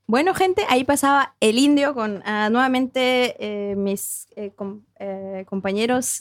Bueno, gente, ahí pasaba El Indio con nuevamente mis compañeros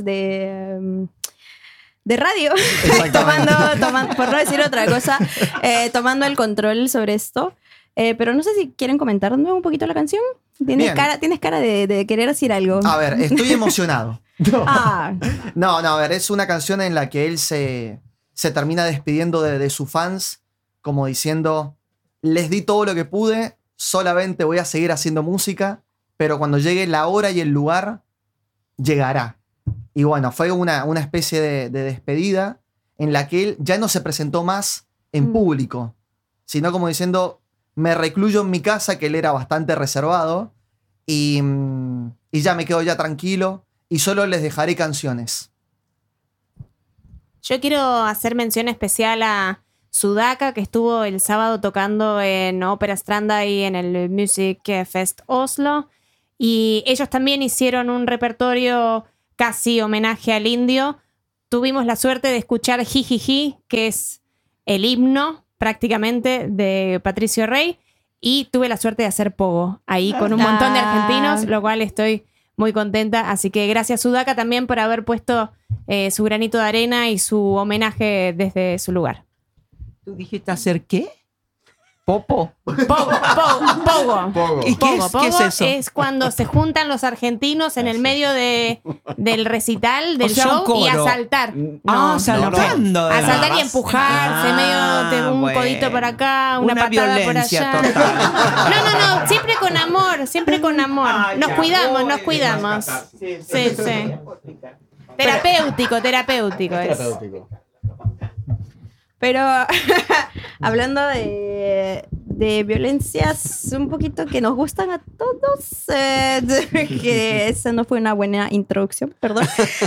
de radio, por no decir otra cosa, tomando el control sobre esto. Pero no sé si quieren comentarnos un poquito la canción. Tienes cara de querer decir algo. A ver, estoy emocionado. Ah. No, a ver, es una canción en la que él se termina despidiendo de sus fans, como diciendo, les di todo lo que pude, solamente voy a seguir haciendo música, pero cuando llegue la hora y el lugar, llegará. Y bueno, fue una especie de despedida en la que él ya no se presentó más en público, sino como diciendo, me recluyo en mi casa, que él era bastante reservado, y ya me quedo ya tranquilo, y solo les dejaré canciones. Yo quiero hacer mención especial a Sudaka, que estuvo el sábado tocando en Ópera Stranda y en el Music Fest Oslo. Y ellos también hicieron un repertorio casi homenaje al Indio. Tuvimos la suerte de escuchar Jijiji, que es el himno prácticamente de Patricio Rey. Y tuve la suerte de hacer pogo ahí con un montón de argentinos, lo cual estoy muy contenta. Así que gracias, Sudaka, también por haber puesto su granito de arena y su homenaje desde su lugar. ¿Tú dijiste hacer qué? ¿Popo? Pogo. ¿Y qué es eso? Es cuando se juntan los argentinos en el medio del recital, del show, y a saltar. Saltando. A saltar y empujarse, medio de un codito por acá, una patada por allá. Total. No, siempre con amor. Nos cuidamos. Sí. Terapéutico. Pero hablando de violencias un poquito que nos gustan a todos, que esa no fue una buena introducción, perdón.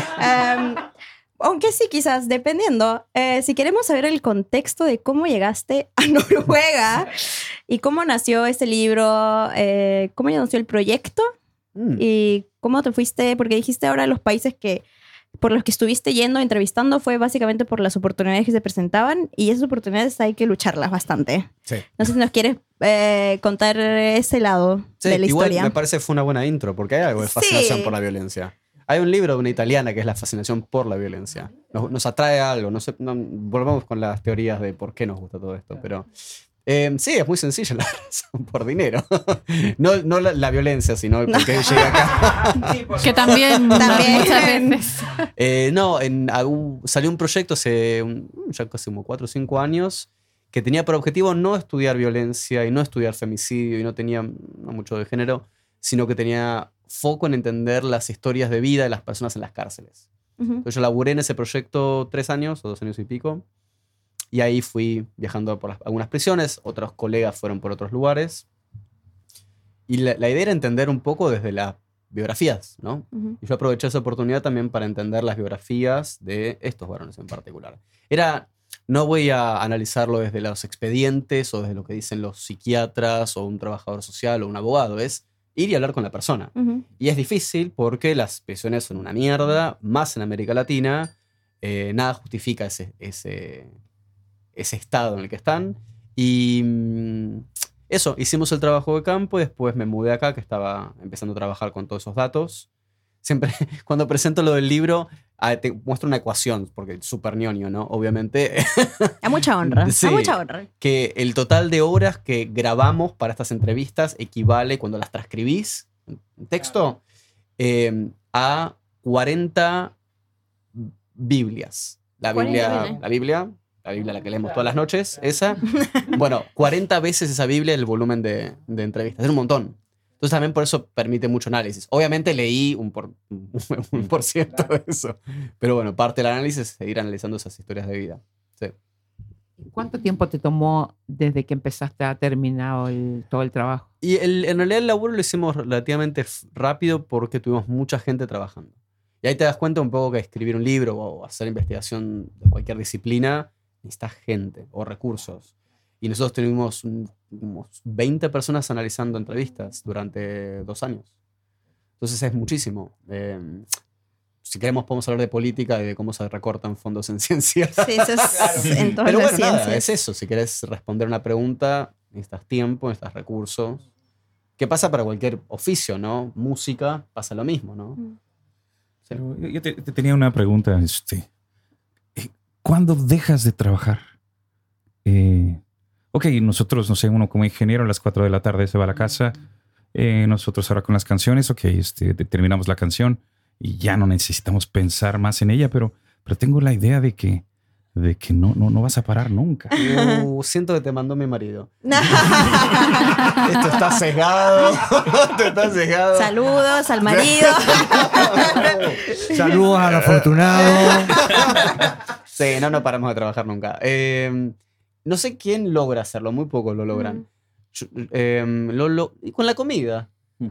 Aunque sí, quizás, dependiendo. Si queremos saber el contexto de cómo llegaste a Noruega y cómo nació este libro, cómo nació el proyecto y cómo te fuiste, porque dijiste ahora los países por los que estuviste yendo, entrevistando, fue básicamente por las oportunidades que se presentaban, y esas oportunidades hay que lucharlas bastante. Sí. No sé si nos quieres contar ese lado de la igual historia. Me parece que fue una buena intro, porque hay algo de fascinación por la violencia. Hay un libro de una italiana que es La fascinación por la violencia. Nos atrae algo. Volvamos con las teorías de por qué nos gusta todo esto, pero... sí, es muy sencilla la razón, por dinero. No la violencia, sino el por qué llega acá. Que también. Muchas veces. Salió un proyecto hace ya casi como 4 o 5 años que tenía por objetivo no estudiar violencia y no estudiar femicidio y no tenía mucho de género, sino que tenía foco en entender las historias de vida de las personas en las cárceles. Entonces yo laburé en ese proyecto 3 años o 2 años y pico. Y ahí fui viajando por algunas prisiones, otros colegas fueron por otros lugares. Y la idea era entender un poco desde las biografías, ¿no? Y yo aproveché esa oportunidad también para entender las biografías de estos varones en particular. No voy a analizarlo desde los expedientes o desde lo que dicen los psiquiatras o un trabajador social o un abogado, es ir y hablar con la persona. Y es difícil porque las prisiones son una mierda, más en América Latina, nada justifica ese estado en el que están. Y eso, hicimos el trabajo de campo y después me mudé acá, que estaba empezando a trabajar con todos esos datos. Siempre, cuando presento lo del libro, te muestro una ecuación, porque es súper ñoño, ¿no? Obviamente. A mucha honra. Sí, a mucha honra. Que el total de horas que grabamos para estas entrevistas equivale, cuando las transcribís en texto, a 40 Biblias. La Biblia, la que leemos todas las noches, esa. Bueno, 40 veces esa Biblia el volumen de entrevistas. Es un montón. Entonces también por eso permite mucho análisis. Obviamente leí un por ciento de eso. Pero bueno, parte del análisis es seguir analizando esas historias de vida. Sí. ¿Cuánto tiempo te tomó desde que empezaste a terminar todo el trabajo? Y en realidad el laburo lo hicimos relativamente rápido porque tuvimos mucha gente trabajando. Y ahí te das cuenta un poco que escribir un libro o hacer investigación de cualquier disciplina necesitas gente o recursos. Y nosotros tuvimos unos 20 personas analizando entrevistas durante 2 años. Entonces es muchísimo. Si queremos podemos hablar de política y de cómo se recortan fondos en ciencia. Sí, eso es en todas Pero las bueno, nada, ciencias. es eso. Si querés responder una pregunta, necesitas tiempo, necesitas recursos. Que pasa para cualquier oficio, ¿no? Música pasa lo mismo, ¿no? Sí. Pero yo te tenía una pregunta. ¿Cuándo dejas de trabajar? Ok, nosotros, no sé, uno como ingeniero a las 4 de la tarde se va a la casa. Nosotros ahora con las canciones, ok, terminamos la canción y ya no necesitamos pensar más en ella, pero tengo la idea de que no vas a parar nunca. Siento que te mandó mi marido. Esto está sesgado. Esto está sesgado. Saludos al marido. Saludos al afortunado. Sí, no paramos de trabajar nunca. No sé quién logra hacerlo, muy pocos lo logran. Y con la comida.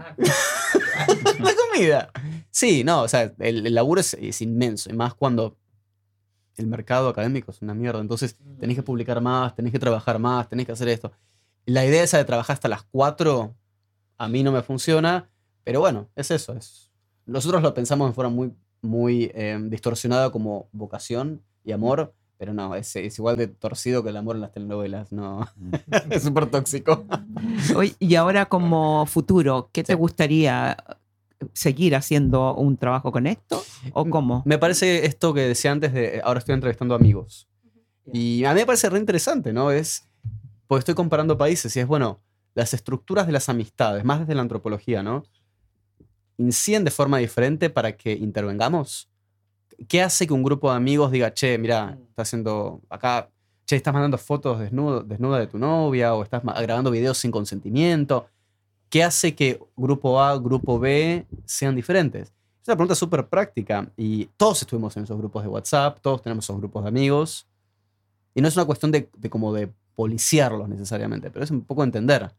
La comida. Sí, no, o sea, el laburo es inmenso, y más cuando el mercado académico es una mierda. Entonces tenés que publicar más, tenés que trabajar más, tenés que hacer esto. La idea esa de trabajar hasta las 4 a mí no me funciona, pero bueno, es eso. Nosotros lo pensamos de forma muy, muy distorsionada como vocación y amor, pero no, es igual de torcido que el amor en las telenovelas. No, es súper tóxico. Oye, y ahora como futuro, ¿qué te gustaría seguir haciendo un trabajo con esto o cómo? Me parece esto que decía antes de ahora estoy entrevistando amigos. Y a mí me parece re interesante, ¿no? Porque estoy comparando países y es, bueno, las estructuras de las amistades, más desde la antropología, ¿no? Inciden de forma diferente para que intervengamos. ¿Qué hace que un grupo de amigos diga, che, mira, estás haciendo acá, che, estás mandando fotos desnuda de tu novia o estás grabando videos sin consentimiento? ¿Qué hace que grupo A, grupo B sean diferentes? Es una pregunta súper práctica y todos estuvimos en esos grupos de WhatsApp, todos tenemos esos grupos de amigos y no es una cuestión de como de policiarlos necesariamente, pero es un poco entender.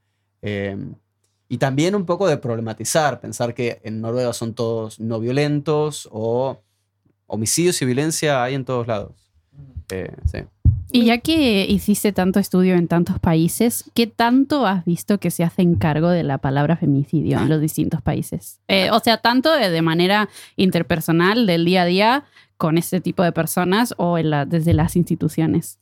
Y también un poco de problematizar, pensar que en Noruega son todos no violentos o homicidios y violencia hay en todos lados. Sí. Y ya que hiciste tanto estudio en tantos países, ¿qué tanto has visto que se hacen cargo de la palabra femicidio en los distintos países? O sea, tanto de manera interpersonal, del día a día, con este tipo de personas o desde las instituciones.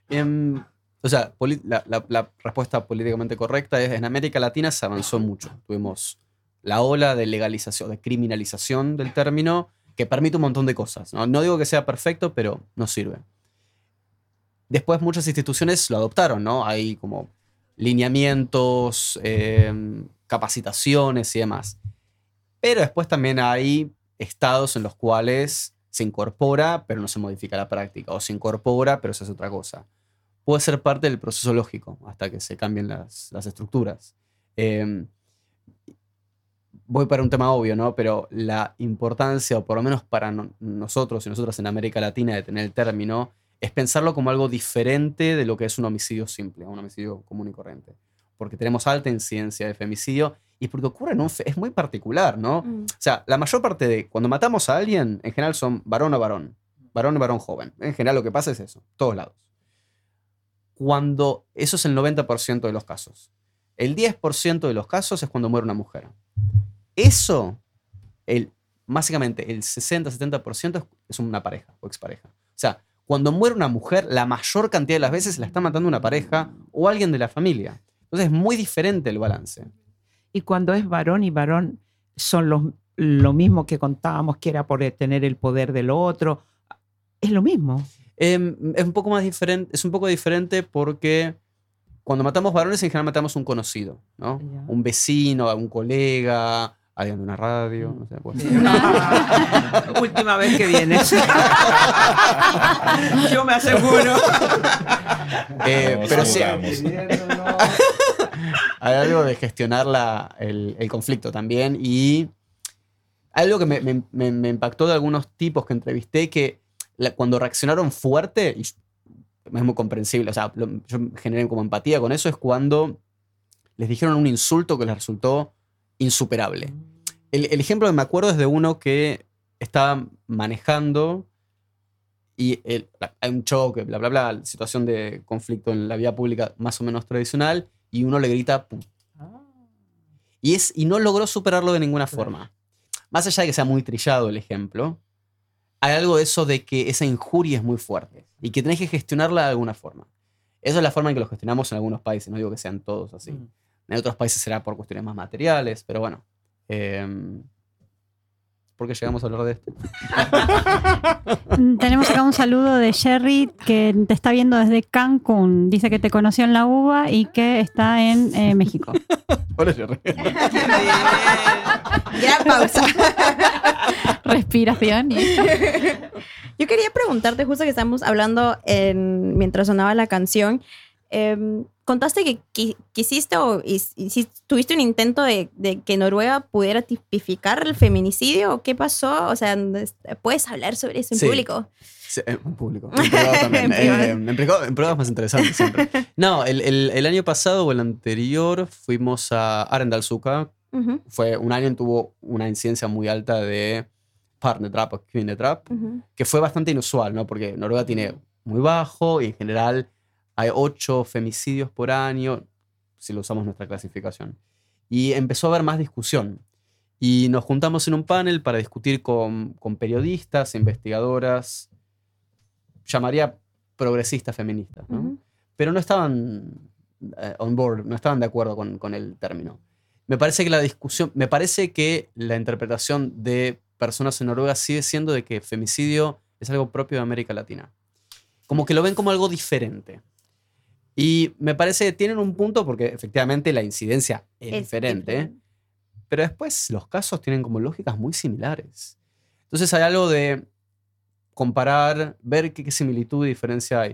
O sea, la respuesta políticamente correcta es en América Latina se avanzó mucho. Tuvimos la ola de legalización, de criminalización del término, que permite un montón de cosas. No digo que sea perfecto, pero nos sirve. Después muchas instituciones lo adoptaron, ¿no? Hay como lineamientos, capacitaciones y demás. Pero después también hay estados en los cuales se incorpora, pero no se modifica la práctica. O se incorpora, pero se hace otra cosa. Puede ser parte del proceso lógico hasta que se cambien las estructuras. Voy para un tema obvio, ¿no? Pero la importancia, o por lo menos para nosotros y nosotras en América Latina, de tener el término, es pensarlo como algo diferente de lo que es un homicidio simple, un homicidio común y corriente. Porque tenemos alta incidencia de femicidio y porque ocurre es muy particular, ¿no? O sea, la mayor parte de cuando matamos a alguien, en general son varón a varón, varón a varón joven. En general lo que pasa es eso, todos lados. Cuando eso es el 90% de los casos. El 10% de los casos es cuando muere una mujer. Eso, básicamente el 60-70% es una pareja o expareja. O sea, cuando muere una mujer, la mayor cantidad de las veces la está matando una pareja o alguien de la familia. Entonces es muy diferente el balance. Y cuando es varón y varón, son lo mismo que contábamos, que era por tener el poder del otro. Es lo mismo. Es un poco más diferente, es un poco diferente porque cuando matamos varones en general matamos un conocido, ¿no? Ya. Un vecino, un colega, alguien de una radio, no sé. Pues. Última vez que vienes. Yo me aseguro. Pero sí, hay algo de gestionar el conflicto también y algo que me impactó de algunos tipos que entrevisté que cuando reaccionaron fuerte, y es muy comprensible, o sea, yo generé como empatía con eso, es cuando les dijeron un insulto que les resultó insuperable. El ejemplo que me acuerdo es de uno que estaba manejando y hay un choque, bla, bla, bla, situación de conflicto en la vía pública más o menos tradicional, y uno le grita ¡pum! Y no logró superarlo de ninguna forma. Más allá de que sea muy trillado el ejemplo, hay algo de eso de que esa injuria es muy fuerte y que tenés que gestionarla de alguna forma. Esa es la forma en que lo gestionamos en algunos países, no digo que sean todos así. En otros países será por cuestiones más materiales, pero bueno. ¿Por qué llegamos a hablar de esto? Tenemos acá un saludo de Sherry que te está viendo desde Cancún. Dice que te conoció en la UBA y que está en México. Hola, Jerry. Gran pausa. Respiración. Yo quería preguntarte, justo que estamos hablando mientras sonaba la canción, contaste que quisiste tuviste un intento de que Noruega pudiera tipificar el feminicidio. ¿O qué pasó? O sea, ¿puedes hablar sobre eso en público? Sí, en público. En privado también. En privado es más interesante siempre. No, el año pasado o el anterior fuimos a Arendalsuka. Uh-huh. Fue un año, tuvo una incidencia muy alta de partnerdrap o kvinnedrap, que fue bastante inusual, ¿no? Porque Noruega tiene muy bajo y en general hay 8 femicidios por año, si lo usamos nuestra clasificación. Y empezó a haber más discusión. Y nos juntamos en un panel para discutir con periodistas, investigadoras, llamaría progresistas feministas, ¿no? Uh-huh. Pero no estaban on board, no estaban de acuerdo con el término. Me parece que la interpretación de personas en Noruega sigue siendo de que femicidio es algo propio de América Latina. Como que lo ven como algo diferente. Y me parece que tienen un punto porque efectivamente la incidencia es diferente, pero después los casos tienen como lógicas muy similares. Entonces hay algo de comparar, ver qué similitud y diferencia hay.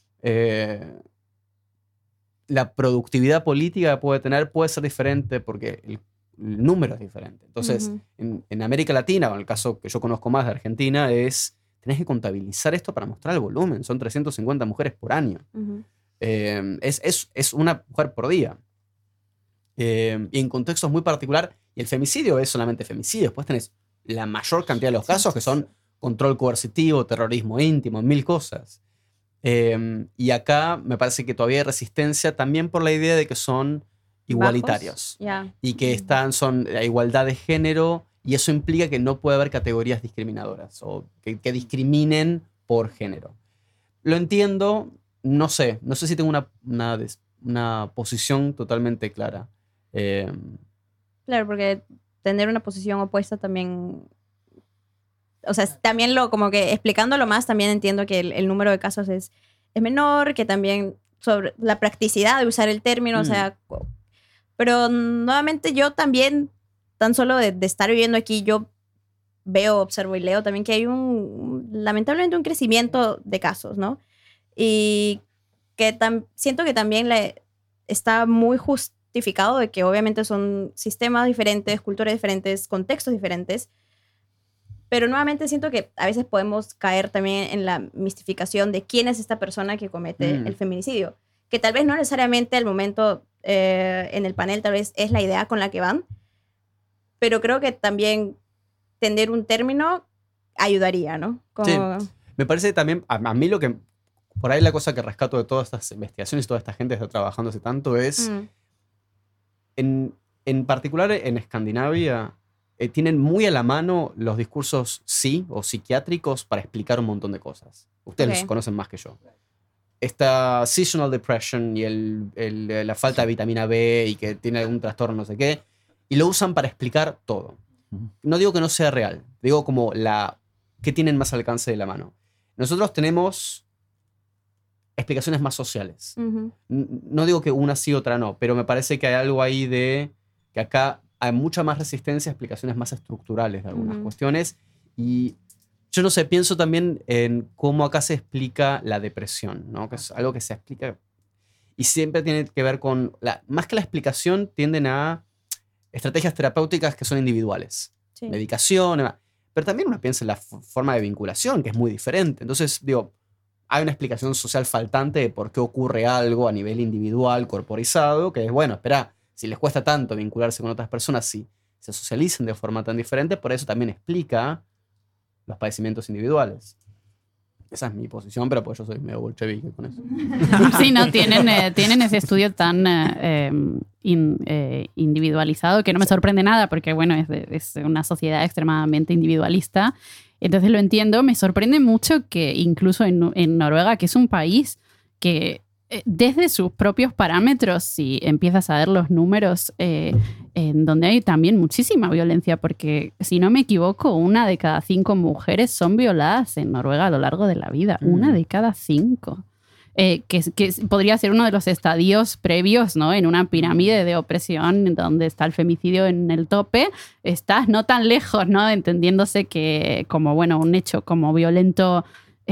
La productividad política que puede tener puede ser diferente porque el número es diferente. Entonces, en América Latina, o en el caso que yo conozco más de Argentina, tenés que contabilizar esto para mostrar el volumen. Son 350 mujeres por año. Uh-huh. Es una mujer por día. Y en contextos muy particular, y el femicidio es solamente femicidio. Después tenés la mayor cantidad de los casos que son control coercitivo, terrorismo íntimo, 1000 cosas. Y acá me parece que todavía hay resistencia también por la idea de que son igualitarios. Yeah. Y que son a igualdad de género, y eso implica que no puede haber categorías discriminadoras o que discriminen por género. Lo entiendo, no sé si tengo una posición totalmente clara. Claro, porque tener una posición opuesta también... O sea, también como que explicándolo más, también entiendo que el número de casos es menor, que también sobre la practicidad de usar el término, o sea... Pero nuevamente yo también, tan solo de estar viviendo aquí, yo veo, observo y leo también que hay lamentablemente un crecimiento de casos, ¿no? Y que siento que también está muy justificado de que obviamente son sistemas diferentes, culturas diferentes, contextos diferentes. Pero nuevamente siento que a veces podemos caer también en la mistificación de quién es esta persona que comete el feminicidio. Que tal vez no necesariamente al momento en el panel tal vez es la idea con la que van, pero creo que también tener un término ayudaría, ¿no? Sí, me parece también, a mí lo que, por ahí la cosa que rescato de todas estas investigaciones y toda esta gente que está trabajando hace tanto es, en particular en Escandinavia, tienen muy a la mano los discursos o psiquiátricos para explicar un montón de cosas. Ustedes los conocen más que yo. Esta seasonal depression y la falta de vitamina B y que tiene algún trastorno, no sé qué, y lo usan para explicar todo. No digo que no sea real, digo como que tienen más alcance de la mano. Nosotros tenemos explicaciones más sociales. No digo que una sí, otra no, pero me parece que hay algo ahí de que acá hay mucha más resistencia a explicaciones más estructurales de algunas cuestiones. Y yo no sé, pienso también en cómo acá se explica la depresión, ¿no? Que es algo que se explica y siempre tiene que ver con, más que la explicación, tienden a estrategias terapéuticas que son individuales. Sí. Medicación, pero también uno piensa en la forma de vinculación, que es muy diferente. Entonces, digo, hay una explicación social faltante de por qué ocurre algo a nivel individual, corporizado, que es, bueno, espera, si les cuesta tanto vincularse con otras personas, si se socializan de forma tan diferente, por eso también explica los padecimientos individuales. Esa es mi posición, pero pues yo soy medio bolchevique con eso. Sí, no, tienen ese estudio tan individualizado que no me sorprende nada, porque bueno, es una sociedad extremadamente individualista. Entonces lo entiendo. Me sorprende mucho que incluso en Noruega, que es un país que desde sus propios parámetros, si empiezas a ver los números, en donde hay también muchísima violencia, porque si no me equivoco, 1 de cada 5 mujeres son violadas en Noruega a lo largo de la vida. 1 de cada 5. Que podría ser uno de los estadios previos, ¿no? En una pirámide de opresión donde está el femicidio en el tope, estás no tan lejos, ¿no? Entendiéndose que como, bueno, un hecho como violento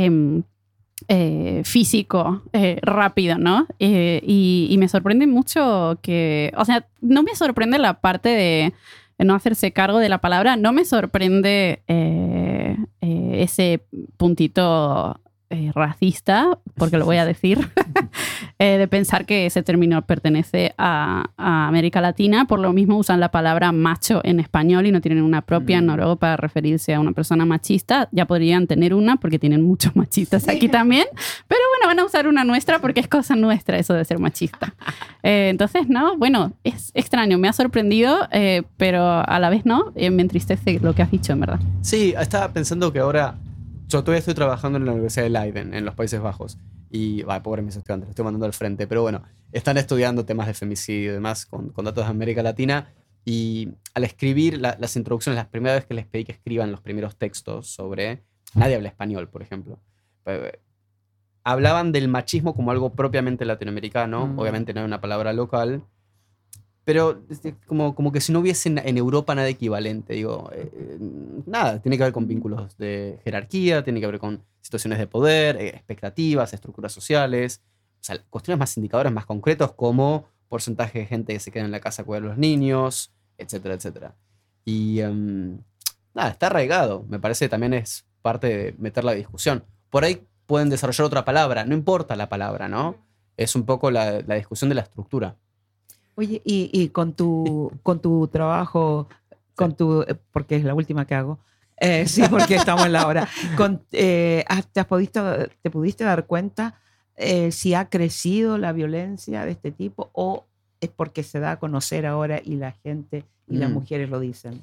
físico, rápido, ¿no? Y me sorprende mucho que, o sea, no me sorprende la parte de no hacerse cargo de la palabra, no me sorprende ese puntito racista, porque lo voy a decir, de pensar que ese término pertenece a América Latina. Por lo mismo usan la palabra macho en español y no tienen una propia en noruego para referirse a una persona machista. Ya podrían tener una porque tienen muchos machistas aquí también, pero bueno, van a usar una nuestra porque es cosa nuestra eso de ser machista. Entonces, no, bueno, es extraño, me ha sorprendido, pero a la vez no, me entristece lo que has dicho, en verdad. Sí, estaba pensando que ahora yo todavía estoy trabajando en la Universidad de Leiden, en los Países Bajos. Y, pobre mis estudiantes, los estoy mandando al frente. Pero bueno, están estudiando temas de femicidio y demás con datos de América Latina. Y al escribir las introducciones, la primera vez que les pedí que escriban los primeros textos sobre... Nadie habla español, por ejemplo. Hablaban del machismo como algo propiamente latinoamericano. Obviamente no hay una palabra local. Pero como que si no hubiese en Europa nada equivalente, digo, nada, tiene que ver con vínculos de jerarquía, tiene que ver con situaciones de poder, expectativas, estructuras sociales, o sea, cuestiones más indicadores, más concretos como porcentaje de gente que se queda en la casa a cuidar a los niños, etcétera, etcétera. Y nada, está arraigado, me parece que también es parte de meter la discusión. Por ahí pueden desarrollar otra palabra, no importa la palabra, ¿no? Es un poco la discusión de la estructura. Oye, y con tu trabajo, porque es la última que hago, sí, porque estamos en la hora, ¿te pudiste dar cuenta si ha crecido la violencia de este tipo o es porque se da a conocer ahora y la gente y las mujeres lo dicen?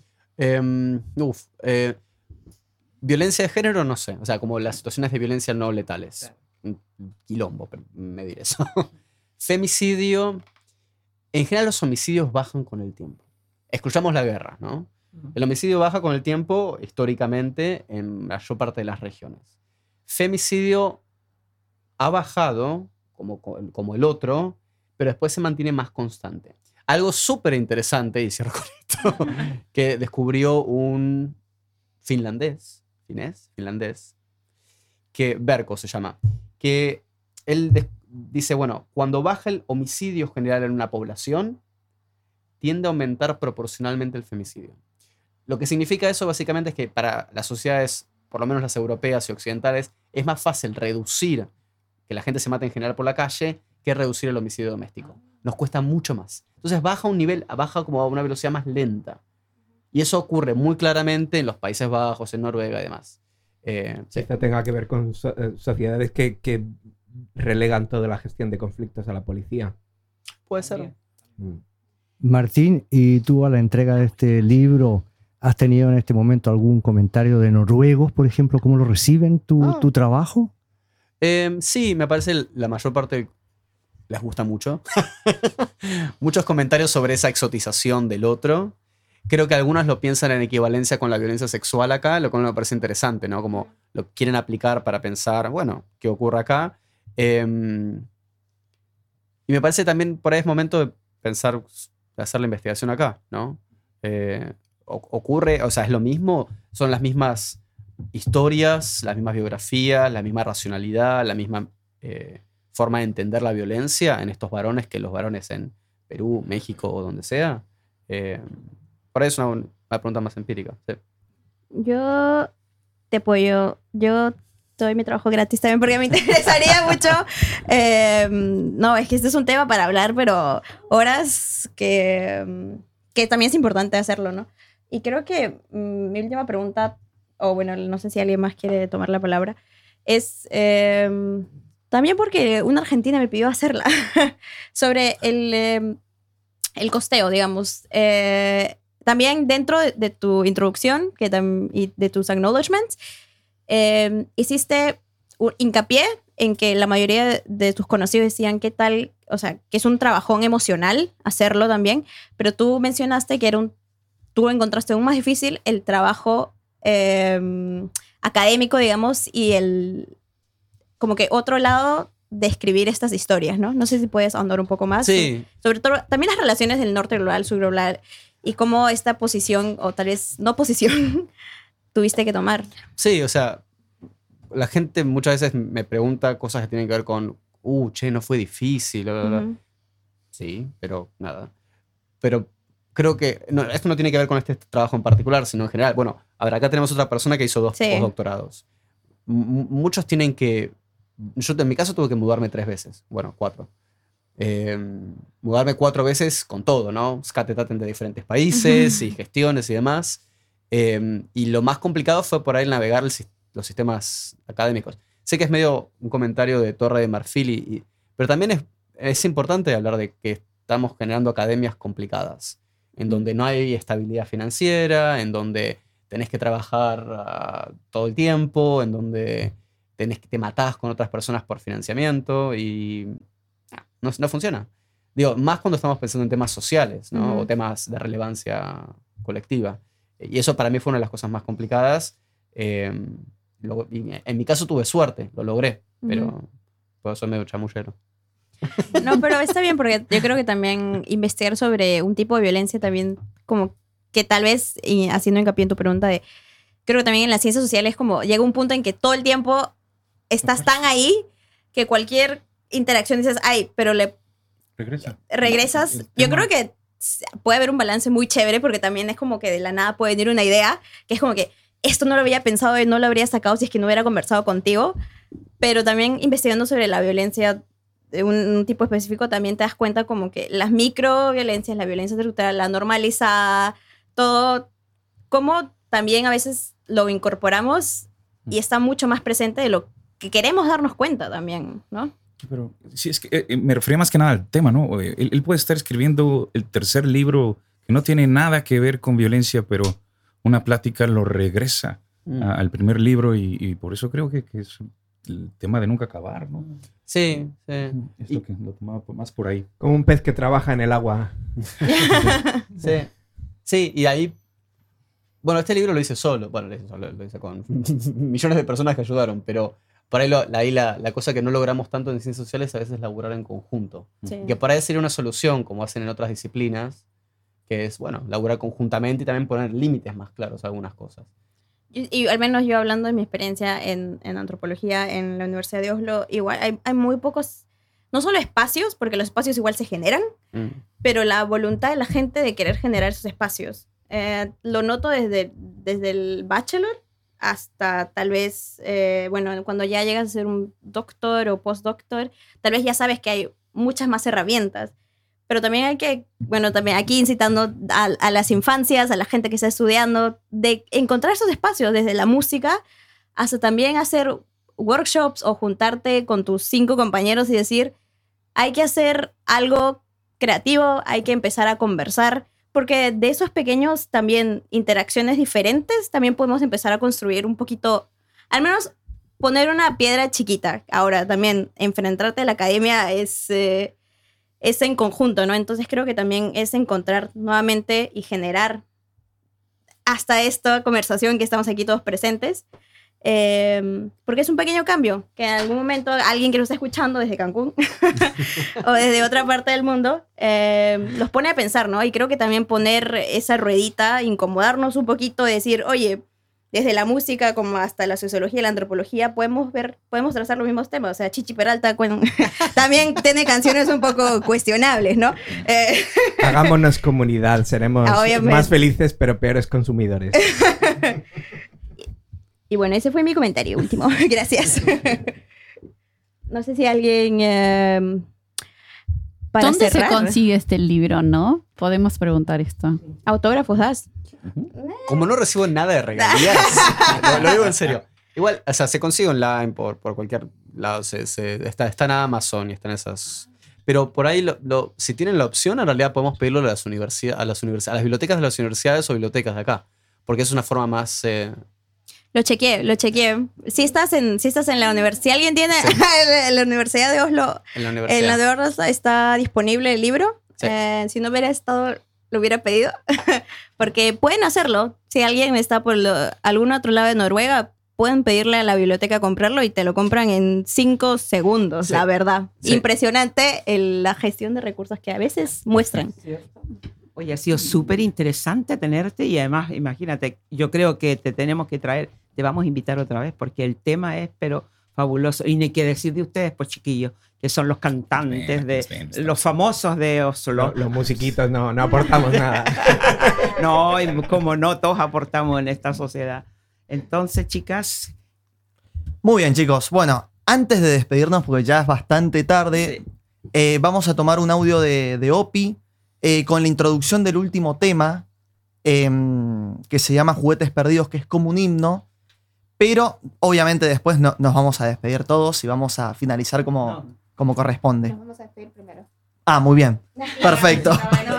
Violencia de género, no sé, o sea, como las situaciones de violencia no letales. Un quilombo, medir eso. Femicidio... En general los homicidios bajan con el tiempo. Excluyamos la guerra, ¿no? El homicidio baja con el tiempo históricamente en la mayor parte de las regiones. Femicidio ha bajado como el otro, pero después se mantiene más constante. Algo súper interesante, y cierro con esto, que descubrió un finlandés, que Verkko se llama, que él dice, bueno, cuando baja el homicidio general en una población, tiende a aumentar proporcionalmente el femicidio. Lo que significa eso básicamente es que para las sociedades, por lo menos las europeas y occidentales, es más fácil reducir que la gente se mate en general por la calle que reducir el homicidio doméstico. Nos cuesta mucho más. Entonces baja como a una velocidad más lenta. Y eso ocurre muy claramente en los Países Bajos, en Noruega y demás. Sí. Esto tenga que ver con sociedades que relegan toda la gestión de conflictos a la policía. Puede ser. Martín, ¿y tú a la entrega de este libro has tenido en este momento algún comentario de noruegos, por ejemplo? ¿Cómo lo reciben tu trabajo? Sí, me parece la mayor parte les gusta mucho. Muchos comentarios sobre esa exotización del otro. Creo que algunos lo piensan en equivalencia con la violencia sexual acá, lo cual me parece interesante, ¿no? Como lo quieren aplicar para pensar, bueno, ¿qué ocurre acá? Y me parece también por ahí es momento de pensar, de hacer la investigación acá, ¿no? Ocurre, o sea, es lo mismo, son las mismas historias, las mismas biografías, la misma racionalidad, la misma forma de entender la violencia en estos varones que los varones en Perú, México o donde sea. Por ahí es una pregunta más empírica. Sí. Yo te apoyo. Yo doy mi trabajo gratis también porque me interesaría mucho. No, es que este es un tema para hablar, pero horas que también es importante hacerlo, ¿no? Y creo que mi última pregunta, o bueno, no sé si alguien más quiere tomar la palabra, es también porque una argentina me pidió hacerla sobre el costeo, digamos. También dentro de tu introducción y de tus acknowledgements, hiciste hincapié en que la mayoría de tus conocidos decían qué tal, o sea, que es un trabajón emocional hacerlo también, pero tú mencionaste que tú encontraste aún más difícil el trabajo académico, digamos, y como que otro lado de escribir estas historias, ¿no? No sé si puedes ahondar un poco más. Sí. Sobre todo, también las relaciones del norte global, sur global, y cómo esta posición, o tal vez no posición, tuviste que tomar. Sí, o sea, la gente muchas veces me pregunta cosas que tienen que ver con, che, no fue difícil, bla, bla, bla. Ujú. Sí, pero nada. Pero creo que esto no tiene que ver con este trabajo en particular, sino en general. Bueno, a ver, acá tenemos otra persona que hizo 2 Sí. postdoctorados. Muchos tienen que... Yo en mi caso tuve que mudarme 3 veces. Bueno, 4. Mudarme 4 veces con todo, ¿no? Skatetaten de diferentes países y gestiones y demás. Y lo más complicado fue por ahí navegar los sistemas académicos. Sé que es medio un comentario de Torre de Marfil, pero también es importante hablar de que estamos generando academias complicadas, en donde no hay estabilidad financiera, en donde tenés que trabajar todo el tiempo, en donde te matás con otras personas por financiamiento y no funciona. Digo, más cuando estamos pensando en temas sociales, ¿no? O temas de relevancia colectiva. Y eso para mí fue una de las cosas más complicadas. Y en mi caso tuve suerte, lo logré, pero puedo ser medio chamullero. No, pero está bien porque yo creo que también investigar sobre un tipo de violencia también como que tal vez, y haciendo hincapié en tu pregunta creo que también en las ciencias sociales como llega un punto en que todo el tiempo estás tan ahí que cualquier interacción dices, ay, pero regresas. Yo creo que puede haber un balance muy chévere porque también es como que de la nada puede venir una idea que es como que esto no lo había pensado y no lo habría sacado si es que no hubiera conversado contigo, pero también investigando sobre la violencia de un tipo específico también te das cuenta como que las microviolencias, la violencia estructural, la normalizada, todo, como también a veces lo incorporamos y está mucho más presente de lo que queremos darnos cuenta también, ¿no? Pero sí, es que me refería más que nada al tema, ¿no? Él puede estar escribiendo el tercer libro que no tiene nada que ver con violencia, pero una plática lo regresa al primer libro y por eso creo que es el tema de nunca acabar, ¿no? Sí, sí. Es lo que lo tomaba más por ahí. Como un pez que trabaja en el agua. Sí. Sí, y ahí... Bueno, este libro lo hice solo. Bueno, lo hice con millones de personas que ayudaron, pero por ahí, la cosa que no logramos tanto en ciencias sociales a veces es laburar en conjunto. Sí. Que por ahí sería una solución, como hacen en otras disciplinas, que es, bueno, laburar conjuntamente y también poner límites más claros a algunas cosas. Y al menos yo hablando de mi experiencia en antropología en la Universidad de Oslo, igual hay muy pocos, no solo espacios, porque los espacios igual se generan, pero la voluntad de la gente de querer generar esos espacios. Lo noto desde el bachelor hasta tal vez, bueno, cuando ya llegas a ser un doctor o postdoctor, tal vez ya sabes que hay muchas más herramientas. Pero también hay que, bueno, también aquí incitando a las infancias, a la gente que está estudiando, de encontrar esos espacios, desde la música hasta también hacer workshops o juntarte con tus 5 compañeros y decir, hay que hacer algo creativo, hay que empezar a conversar, porque de esos pequeños también interacciones diferentes también podemos empezar a construir un poquito, al menos poner una piedra chiquita. Ahora también enfrentarte a la academia es en conjunto, ¿no? Entonces creo que también es encontrar nuevamente y generar hasta esta conversación que estamos aquí todos presentes, porque es un pequeño cambio, que en algún momento alguien que nos está escuchando desde Cancún o desde otra parte del mundo los pone a pensar, ¿no? Y creo que también poner esa ruedita, incomodarnos un poquito, decir, oye, desde la música como hasta la sociología y la antropología podemos trazar los mismos temas. O sea, Chichi Peralta también tiene canciones un poco cuestionables, ¿no? Hagámonos comunidad, seremos más felices pero peores consumidores. Y bueno, ese fue mi comentario último. Gracias. No sé si alguien... para ¿Dónde cerrar, se consigue este libro, no? Podemos preguntar esto. ¿Autógrafos das? Como no recibo nada de regalías, lo digo en serio. Igual, o sea, se consigue online por cualquier lado. Está en Amazon y está en esas. Pero por ahí, si tienen la opción, en realidad podemos pedirlo a las bibliotecas de las universidades o bibliotecas de acá. Porque es una forma más Lo chequeé. Si estás en la universidad, ¿alguien tiene la Universidad de Oslo? En la universidad. En la de Oslo está disponible el libro. Sí. Si no hubiera estado, lo hubiera pedido. Porque pueden hacerlo. Si alguien está por algún otro lado de Noruega, pueden pedirle a la biblioteca comprarlo y te lo compran en 5 segundos, Sí. la verdad. Sí. Impresionante la gestión de recursos que a veces muestran. Oye, ha sido súper interesante tenerte y además, imagínate, yo creo que te tenemos que traer, te vamos a invitar otra vez porque el tema es, pero fabuloso. Y ni que decir de ustedes, pues chiquillos, que son los cantantes, los famosos de Oslo. Los musiquitos no aportamos nada. No, y como no, todos aportamos en esta sociedad. Entonces, chicas, Muy bien, chicos. Bueno, antes de despedirnos, porque ya es bastante tarde, vamos a tomar un audio de Opi con la introducción del último tema, que se llama Juguetes Perdidos, que es como un himno. Pero, obviamente, después nos vamos a despedir todos y vamos a finalizar como corresponde. Nos vamos a despedir primero. Ah, muy bien. Perfecto.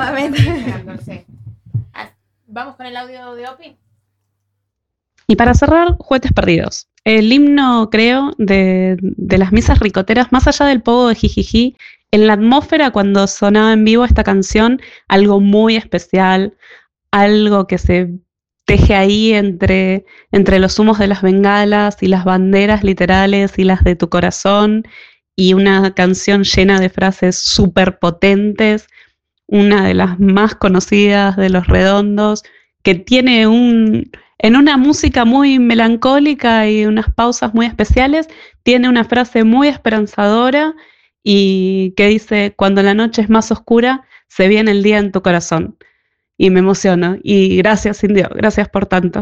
Vamos con el audio de Opi. Y para cerrar, Juguetes Perdidos. El himno, creo, de las misas ricoteras, más allá del pogo de jijiji, en la atmósfera cuando sonaba en vivo esta canción, algo muy especial, algo que se teje ahí entre los humos de las bengalas y las banderas literales y las de tu corazón, y una canción llena de frases súper potentes, una de las más conocidas de Los Redondos, que tiene en una música muy melancólica y unas pausas muy especiales, tiene una frase muy esperanzadora y que dice: cuando la noche es más oscura, se viene el día en tu corazón. Y me emociono. Y gracias, Indio, gracias por tanto.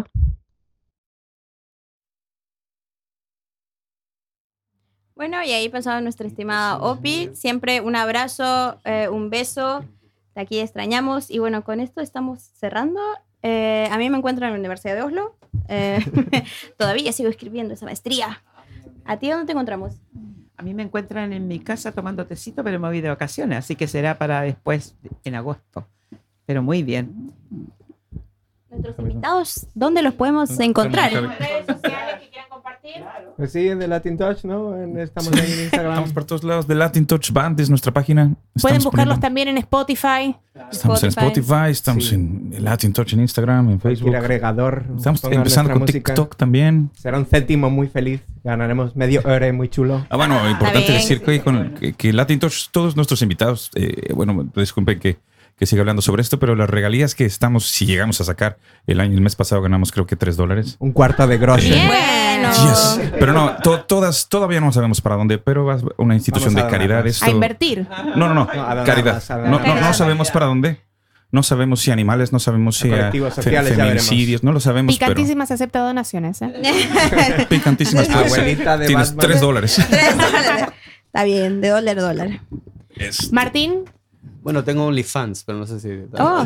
Bueno, y ahí pasaba nuestra estimada Opi. Siempre un abrazo, un beso. De aquí extrañamos. Y bueno, con esto estamos cerrando. A mí me encuentro en la Universidad de Oslo. Todavía sigo escribiendo esa maestría. ¿A ti dónde te encontramos? a mí me encuentran en mi casa tomando tecito, pero me voy de vacaciones, así que será para después, en agosto. Pero muy bien. Nuestros invitados, ¿dónde los podemos encontrar? Redes sociales que quieran compartir. Pues sí, en The Latin Touch, ¿no? Estamos ahí en Instagram. Estamos por todos lados. The Latin Touch Band es nuestra página. Pueden Estamos buscarlos poniendo- también en Spotify. Estamos en Spotify, estamos Sí. en The Latin Touch en Instagram, en Facebook. Cualquier agregador. Estamos ponga empezando nuestra con música. TikTok también. Será un céntimo muy feliz. Ganaremos medio euro muy chulo. Ah, bueno, importante bien. decir que Latin Touch, todos nuestros invitados, bueno, disculpen que siga hablando sobre esto, pero las regalías que estamos, si llegamos a sacar el mes pasado ganamos creo que $3. Un cuarto de groschen. Bien. Bueno. Yes. Pero no, todas todavía no sabemos para dónde, pero va una institución Vamos a de caridad. donarlas. Esto, A invertir. no, No, a donarlas, caridad. a No donarlas. sabemos para dónde. No sabemos si animales, no sabemos si Colectivos sociales, ya feminicidios, no lo sabemos, Picantísimas acepta donaciones, ¿eh? pero picantísimas. La puede ser. abuelita de Tienes Batman. $3. Está bien, de dólar a dólar. Martín, Bueno, tengo OnlyFans, pero no sé si... Oh.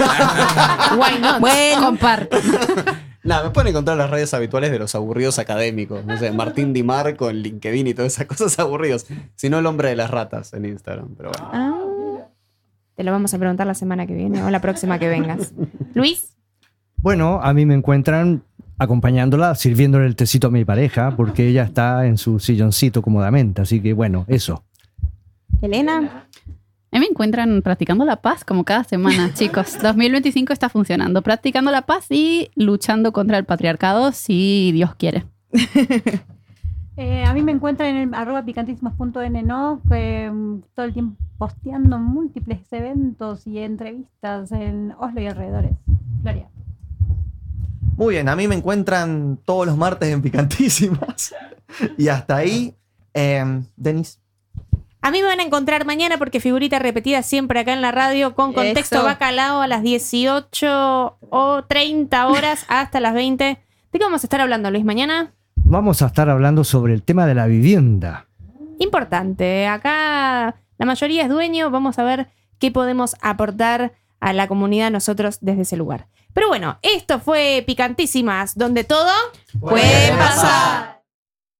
why not? Bueno, Comparto. Nada, me pueden encontrar en las redes habituales de los aburridos académicos. No sé, Martín Di Marco en LinkedIn y todas esas cosas aburridos. Si no, el hombre de las ratas en Instagram. Pero bueno. Te lo vamos a preguntar la semana que viene o la próxima que vengas. Luis, Bueno, a mí me encuentran acompañándola, sirviéndole el tecito a mi pareja, porque ella está en su silloncito cómodamente. Así que bueno, eso. Elena. A mí me encuentran practicando la paz como cada semana, chicos. 2025 está funcionando. Practicando la paz y luchando contra el patriarcado si Dios quiere. A mí me encuentran en el @picantísimas.nno, todo el tiempo posteando múltiples eventos y entrevistas en Oslo y alrededores. Gloria. Muy bien, a mí me encuentran todos los martes en Picantísimas. Y hasta ahí, Denis. a mí me van a encontrar mañana porque figurita repetida siempre acá en la radio con contexto Eso. bacalao a las 18 o 30 horas hasta las 20. ¿De qué vamos a estar hablando, Luis, mañana? Vamos a estar hablando sobre el tema de la vivienda. Importante. Acá la mayoría es dueño. Vamos a ver qué podemos aportar a la comunidad nosotros desde ese lugar. Pero bueno, esto fue Picantísimas, donde todo Puede pasar.